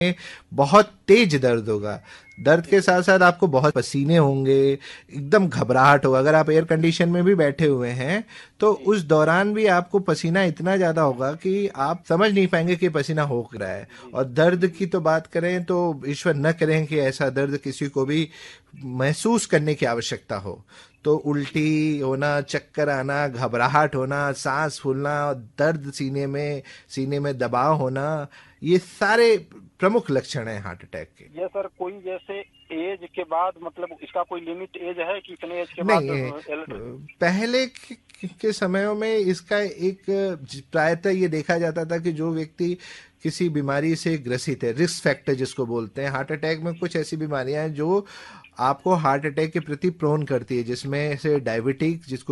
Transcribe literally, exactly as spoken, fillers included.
बहुत तेज दर्द होगा। दर्द के साथ साथ आपको बहुत पसीने होंगे, एकदम घबराहट होगा। अगर आप एयर कंडीशन में भी बैठे हुए हैं तो जी उस दौरान भी आपको पसीना इतना ज़्यादा होगा कि आप समझ नहीं पाएंगे कि पसीना हो रहा है। जी और दर्द की तो बात करें तो ईश्वर न करें कि ऐसा दर्द किसी को भी महसूस करने की आवश्यकता हो। तो उल्टी होना, चक्कर आना, घबराहट होना, सांस फूलना, दर्द सीने में, सीने में दबाव होना, ये सारे प्रमुख लक्षण हैं हार्ट अटैक के। ये सर कोई जैसे एज के बाद मतलब इसका कोई लिमिट एज है कि इतने एज के बाद नहीं, ए, एलर्ट? पहले के, के समयों में इसका एक प्रायतः ये देखा जाता था कि जो व्यक्ति किसी बीमारी से ग्रसित है, रिस्क फैक्टर जिसको बोलते हैं, हार्ट अटैक में कुछ ऐसी बीमारियां हैं जो आपको हार्ट अटैक के प्रति प्रोन करती है, जिसमें से डायबिटिक, जिसको